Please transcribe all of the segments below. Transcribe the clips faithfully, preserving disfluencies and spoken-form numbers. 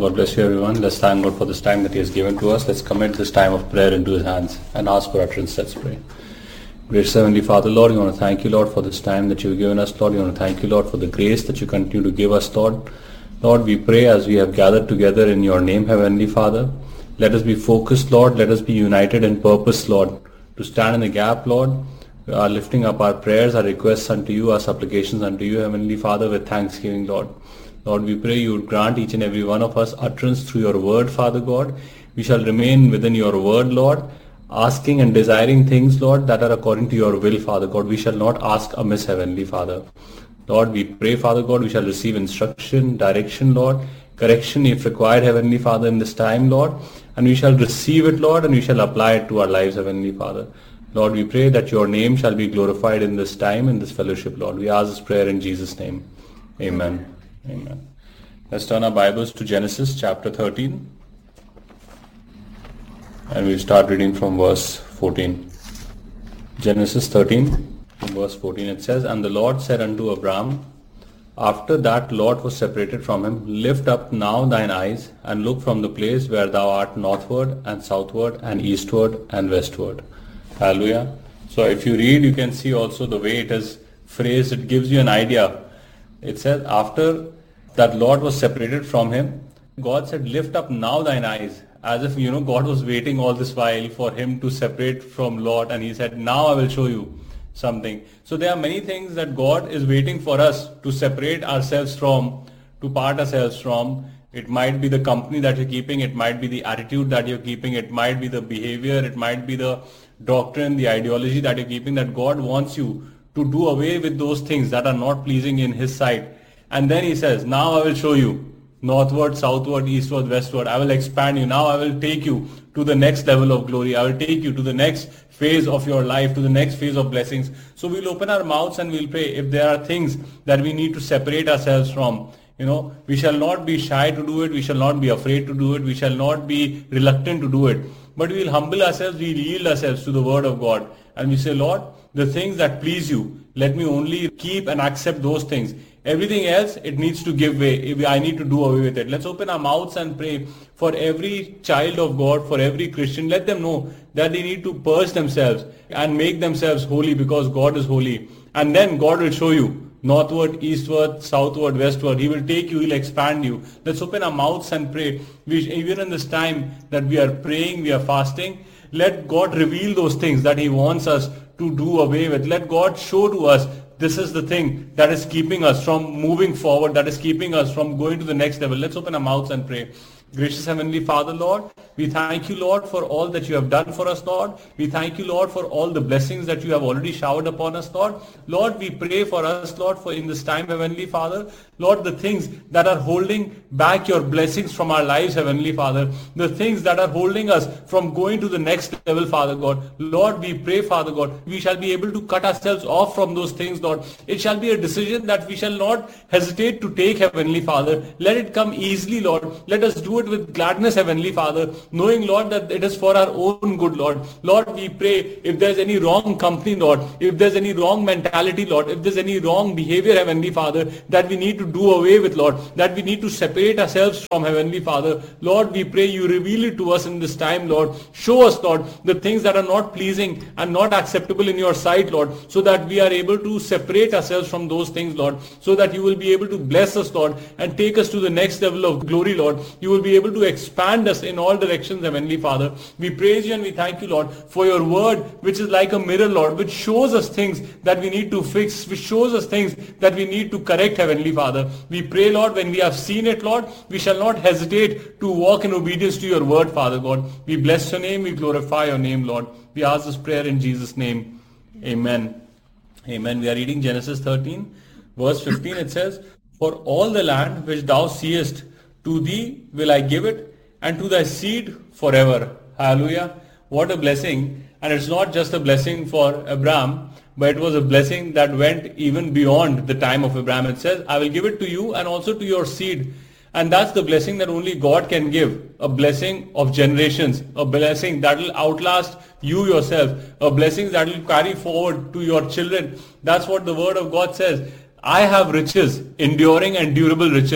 God bless you everyone. Let's thank God for this time that He has given to us. Let's commit this time of prayer into His hands and ask for utterance. Let's pray. Gracious Heavenly Father, Lord, we want to thank you, Lord, for this time that you've given us. Lord, we want to thank you, Lord, for the grace that you continue to give us, Lord. Lord, we pray as we have gathered together in your name, Heavenly Father. Let us be focused, Lord. Let us be united in purpose, Lord, to stand in the gap, Lord. We are lifting up our prayers, our requests unto you, our supplications unto you, Heavenly Father, with thanksgiving, Lord. Lord, we pray you would grant each and every one of us utterance through your word, Father God. We shall remain within your word, Lord, asking and desiring things, Lord, that are according to your will, Father God. We shall not ask amiss, Heavenly Father. Lord, we pray, Father God, we shall receive instruction, direction, Lord, correction if required, Heavenly Father, in this time, Lord. And we shall receive it, Lord, and we shall apply it to our lives, Heavenly Father. Lord, we pray that your name shall be glorified in this time, in this fellowship, Lord. We ask this prayer in Jesus' name. Amen. Amen. Let's turn our Bibles to Genesis chapter thirteen. And we'll start reading from verse fourteen. Genesis thirteen, from verse fourteen, it says, And the Lord said unto Abram, after that Lot was separated from him, Lift up now thine eyes, and look from the place where thou art northward, and southward, and eastward, and westward. Hallelujah. So if you read, you can see also the way it is phrased. It gives you an idea. It says, after that Lot was separated from him, God said, lift up now thine eyes. As if, you know, God was waiting all this while for him to separate from Lot. And he said, now I will show you something. So there are many things that God is waiting for us to separate ourselves from, to part ourselves from. It might be the company that you're keeping. It might be the attitude that you're keeping. It might be the behavior. It might be the doctrine, the ideology that you're keeping, that God wants you to do away with those things that are not pleasing in His sight. And then He says, now I will show you northward, southward, eastward, westward. I will expand you. Now I will take you to the next level of glory. I will take you to the next phase of your life, to the next phase of blessings. So we'll open our mouths and we'll pray. If there are things that we need to separate ourselves from, you know, we shall not be shy to do it. We shall not be afraid to do it. We shall not be reluctant to do it. But we will humble ourselves. We yield ourselves to the word of God. And we say, Lord, the things that please you, let me only keep and accept those things. Everything else, it needs to give way. I need to do away with it. Let's open our mouths and pray for every child of God, for every Christian. Let them know that they need to purge themselves and make themselves holy because God is holy. And then God will show you northward, eastward, southward, westward. He will take you, He'll expand you. Let's open our mouths and pray. We, even in this time that we are praying, we are fasting, let God reveal those things that He wants us to do away with. Let God show to us this is the thing that is keeping us from moving forward, that is keeping us from going to the next level. Let's open our mouths and pray. Gracious Heavenly Father, Lord, we thank you, Lord, for all that you have done for us, Lord. We thank you, Lord, for all the blessings that you have already showered upon us, Lord. Lord, we pray for us, Lord, for in this time, Heavenly Father, Lord, the things that are holding back your blessings from our lives, Heavenly Father, the things that are holding us from going to the next level, Father God. Lord, we pray, Father God, we shall be able to cut ourselves off from those things, Lord. It shall be a decision that we shall not hesitate to take, Heavenly Father. Let it come easily, Lord. Let us do it with gladness, Heavenly Father, knowing, Lord, that it is for our own good, Lord. Lord, we pray if there's any wrong company, Lord, if there's any wrong mentality, Lord, if there's any wrong behavior, Heavenly Father, that we need to do away with, Lord, that we need to separate ourselves from, Heavenly Father. Lord, we pray you reveal it to us in this time, Lord. Show us, Lord, the things that are not pleasing and not acceptable in your sight, Lord, so that we are able to separate ourselves from those things, Lord, so that you will be able to bless us, Lord, and take us to the next level of glory, Lord. You will be able to expand us in all directions, Heavenly Father. We praise you and we thank you, Lord, for your word, which is like a mirror, Lord, which shows us things that we need to fix, which shows us things that we need to correct, Heavenly Father. We pray, Lord, when we have seen it, Lord, we shall not hesitate to walk in obedience to your word, Father God. We bless your name, we glorify your name, Lord. We ask this prayer in Jesus' name. Amen. Amen. We are reading Genesis thirteen, verse fifteen. It says, For all the land which thou seest, to thee will I give it, and to thy seed forever. Hallelujah. What a blessing. And it's not just a blessing for Abraham, but it was a blessing that went even beyond the time of Abraham. It says, I will give it to you and also to your seed. And that's the blessing that only God can give. A blessing of generations. A blessing that will outlast you yourself. A blessing that will carry forward to your children. That's what the word of God says. I have riches, enduring and durable riches.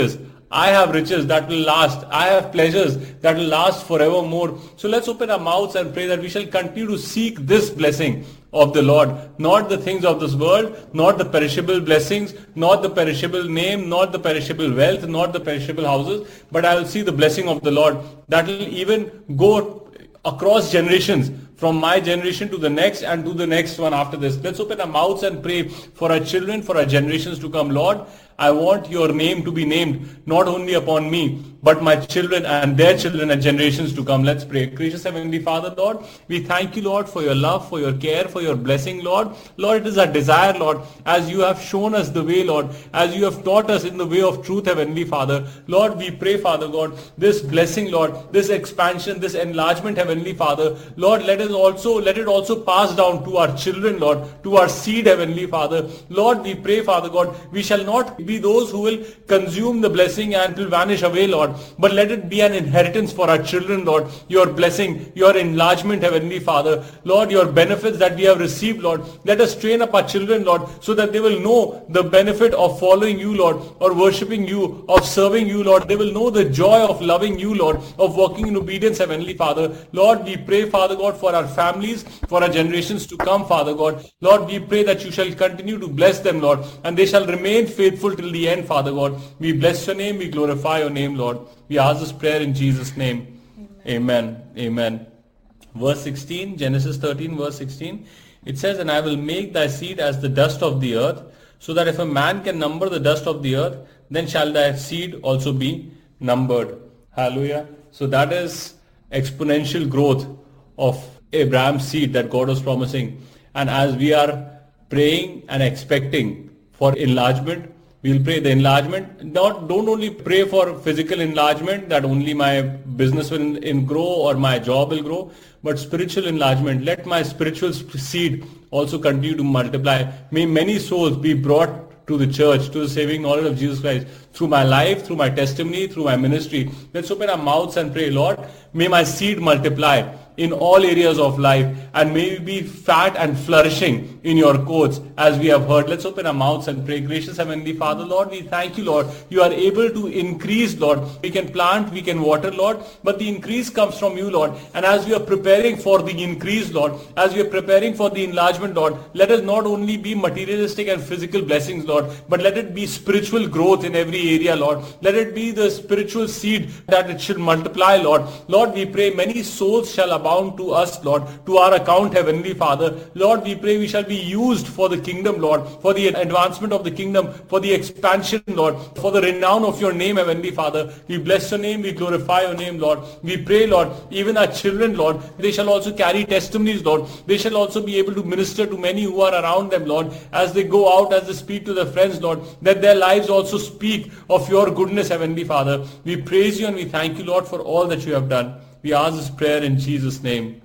I have riches that will last. I have pleasures that will last forevermore. So let's open our mouths and pray that we shall continue to seek this blessing of the Lord, not the things of this world, not the perishable blessings, not the perishable name, not the perishable wealth, not the perishable houses, but I will see the blessing of the Lord that will even go across generations, from my generation to the next and to the next one after this. Let's open our mouths and pray for our children, for our generations to come. Lord, I want your name to be named not only upon me, but my children and their children and generations to come. Let's pray. Gracious Heavenly Father, Lord, we thank you, Lord, for your love, for your care, for your blessing, Lord. Lord, it is our desire, Lord, as you have shown us the way, Lord, as you have taught us in the way of truth, Heavenly Father. Lord, we pray, Father God, this blessing, Lord, this expansion, this enlargement, Heavenly Father, Lord, let us also, let it also pass down to our children, Lord, to our seed, Heavenly Father. Lord, we pray, Father God, we shall not be those who will consume the blessing and will vanish away, Lord, but let it be an inheritance for our children, Lord, your blessing, your enlargement, Heavenly Father, Lord, your benefits that we have received, Lord. Let us train up our children, Lord, so that they will know the benefit of following you, Lord, or worshipping you, of serving you, Lord. They will know the joy of loving you, Lord, of walking in obedience, Heavenly Father. Lord, we pray, Father God, for our families, for our generations to come, Father God. Lord, we pray that you shall continue to bless them, Lord, and they shall remain faithful till the end, Father God. We bless your name, we glorify your name, Lord. We ask this prayer in Jesus' name. Amen. Amen. Amen. Verse sixteen, Genesis thirteen, verse sixteen, it says, and I will make thy seed as the dust of the earth, so that if a man can number the dust of the earth, then shall thy seed also be numbered. Hallelujah. So that is exponential growth of Abraham's seed that God was promising. And as we are praying and expecting for enlargement, we'll pray the enlargement. Not don't only pray for physical enlargement, that only my business will in grow or my job will grow, but spiritual enlargement. Let my spiritual seed also continue to multiply. May many souls be brought to the church, to the saving knowledge of Jesus Christ, through my life, through my testimony, through my ministry. Let's open our mouths and pray, Lord, may my seed multiply in all areas of life, and may we be fat and flourishing in your courts, as we have heard. Let's open our mouths and pray. Gracious Heavenly Father, Lord, we thank you, Lord. You are able to increase, Lord. We can plant, we can water, Lord, but the increase comes from you, Lord. And as we are preparing for the increase, Lord, as we are preparing for the enlargement, Lord, let us not only be materialistic and physical blessings, Lord, but let it be spiritual growth in every area, Lord. Let it be the spiritual seed that it should multiply, Lord. Lord, we pray many souls shall abound to us, Lord, to our account, Heavenly Father. Lord, we pray we shall be used for the kingdom, Lord, for the advancement of the kingdom, for the expansion, Lord, for the renown of your name, Heavenly Father. We bless your name, we glorify your name, Lord. We pray, Lord, even our children, Lord, they shall also carry testimonies, Lord. They shall also be able to minister to many who are around them, Lord, as they go out, as they speak to their friends, Lord, that their lives also speak of your goodness, Heavenly Father. We praise you and we thank you, Lord, for all that you have done. We ask this prayer in Jesus' name.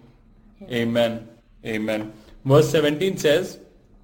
Amen. Amen. Verse seventeen says,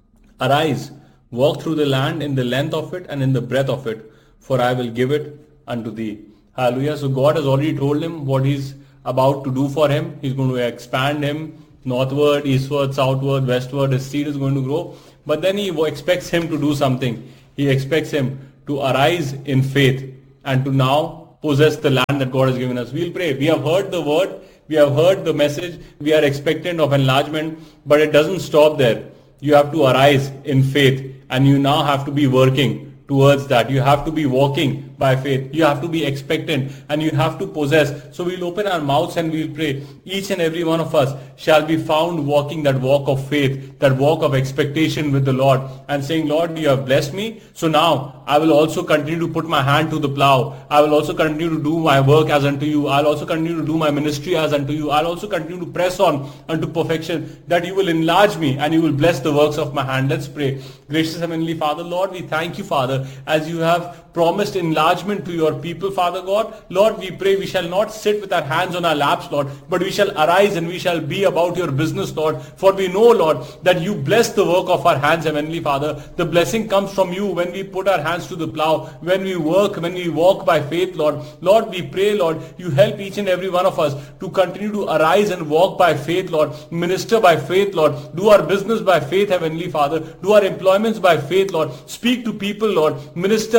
arise, walk through the land in the length of it and in the breadth of it, for I will give it unto thee. Hallelujah. So God has already told him what he's about to do for him. He's going to expand him northward, eastward, southward, westward. His seed is going to grow. But then he expects him to do something. He expects him to arise in faith and to now possess the land that God has given us. We'll pray. We have heard the word. We have heard the message. We are expectant of enlargement, but it doesn't stop there. You have to arise in faith, and you now have to be working towards that. You have to be walking by faith. You have to be expectant, and you have to possess. So we'll open our mouths and we'll pray. Each and every one of us shall be found walking that walk of faith, that walk of expectation with the Lord, and saying, Lord, you have blessed me. So now I will also continue to put my hand to the plow. I will also continue to do my work as unto you. I'll also continue to do my ministry as unto you. I'll also continue to press on unto perfection, that you will enlarge me and you will bless the works of my hand. Let's pray. Gracious Heavenly Father, Lord, we thank you, Father, as you have promised enlargement to your people, Father God. Lord, we pray we shall not sit with our hands on our laps, Lord, but we shall arise and we shall be about your business, Lord. For we know, Lord, that you bless the work of our hands, Heavenly Father. The blessing comes from you when we put our hands to the plow, when we work, when we walk by faith, Lord. Lord, we pray, Lord, you help each and every one of us to continue to arise and walk by faith, Lord. Minister by faith, Lord. Do our business by faith, Heavenly Father. Do our employments by faith, Lord. Speak to people, Lord. Minister, preach,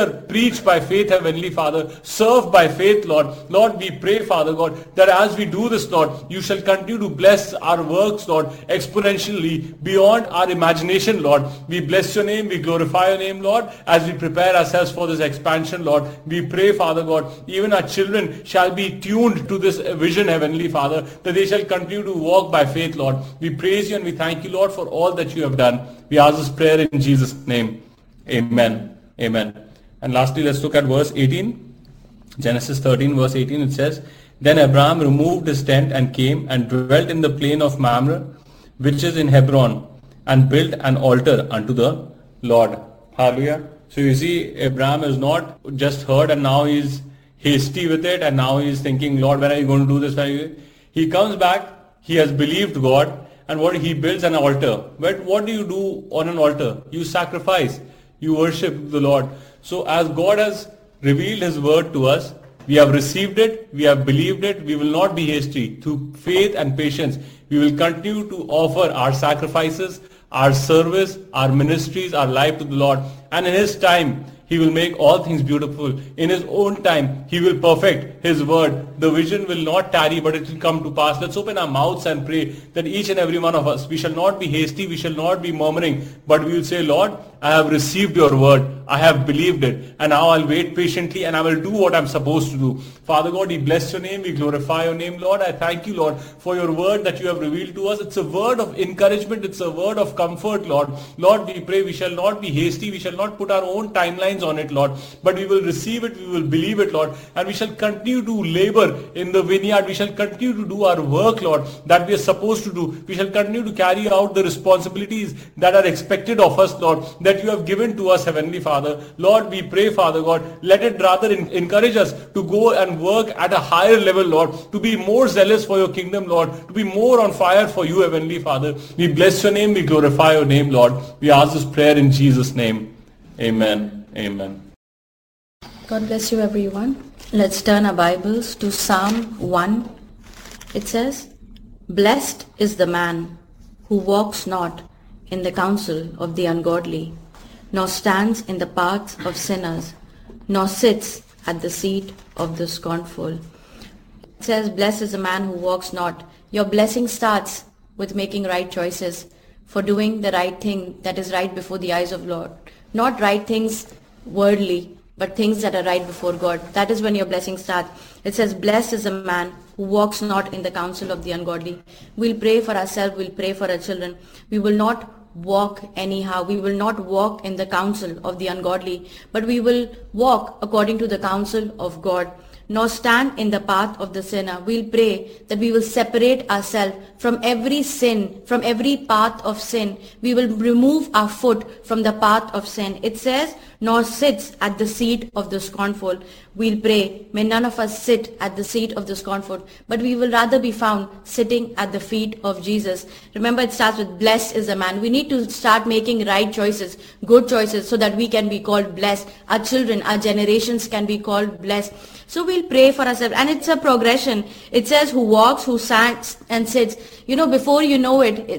preach by faith, Heavenly Father, serve by faith, Lord. Lord, we pray, Father God, that as we do this, Lord, you shall continue to bless our works, Lord, exponentially beyond our imagination, Lord. We bless your name, we glorify your name, Lord, as we prepare ourselves for this expansion, Lord. We pray, Father God, even our children shall be tuned to this vision, Heavenly Father, that they shall continue to walk by faith, Lord. We praise you and we thank you, Lord, for all that you have done. We ask this prayer in Jesus' name. Amen. Amen. And lastly, let's look at verse eighteen. Genesis thirteen, verse eighteen, it says, Then Abraham removed his tent and came and dwelt in the plain of Mamre, which is in Hebron, and built an altar unto the Lord. Hallelujah. So you see, Abraham is not just heard and now he's hasty with it and now he's thinking, Lord, when are you going to do this? When are you? He comes back, he has believed God, and what he builds an altar. But what do you do on an altar? You sacrifice. You worship the Lord. So as God has revealed his word to us, we have received it, we have believed it, we will not be hasty. Through faith and patience, we will continue to offer our sacrifices, our service, our ministries, our life to the Lord. And in his time, he will make all things beautiful. In his own time, he will perfect his word. The vision will not tarry, but it will come to pass. Let's open our mouths and pray that each and every one of us, we shall not be hasty, we shall not be murmuring, but we will say, Lord, I have received your word. I have believed it. And now I'll wait patiently and I will do what I'm supposed to do. Father God, we bless your name. We glorify your name, Lord. I thank you, Lord, for your word that you have revealed to us. It's a word of encouragement. It's a word of comfort, Lord. Lord, we pray we shall not be hasty. We shall not put our own timelines on it, Lord. But we will receive it. We will believe it, Lord. And we shall continue to labor in the vineyard. We shall continue to do our work, Lord, that we are supposed to do. We shall continue to carry out the responsibilities that are expected of us, Lord, that you have given to us, Heavenly Father. Lord, we pray, Father God, let it rather in, encourage us to go and work at a higher level, Lord, to be more zealous for your kingdom, Lord, to be more on fire for you, Heavenly Father. We bless your name, we glorify your name, Lord. We ask this prayer in Jesus' name. Amen. Amen. God bless you, everyone. Let's turn our Bibles to Psalm one. It says, Blessed is the man who walks not in the counsel of the ungodly, nor stands in the paths of sinners, nor sits at the seat of the scornful. It says, Blessed is the man who walks not. Your blessing starts with making right choices, for doing the right thing that is right before the eyes of Lord. Not right things worldly, but things that are right before God. That is when your blessing starts. It says, Blessed is the man who walks not in the counsel of the ungodly. We'll pray for ourselves, we'll pray for our children. We will not walk anyhow. We will not walk in the counsel of the ungodly, but we will walk according to the counsel of God, nor stand in the path of the sinner. We'll pray that we will separate ourselves from every sin, from every path of sin. We will remove our foot from the path of sin. It says, nor sits at the seat of the scornful. We'll pray, may none of us sit at the seat of the scornful, but we will rather be found sitting at the feet of Jesus. Remember, it starts with blessed is the man. We need to start making right choices, good choices, so that we can be called blessed. Our children, our generations can be called blessed. So we'll pray for ourselves, and it's a progression. It says who walks, who stands and sits. You know, before you know it,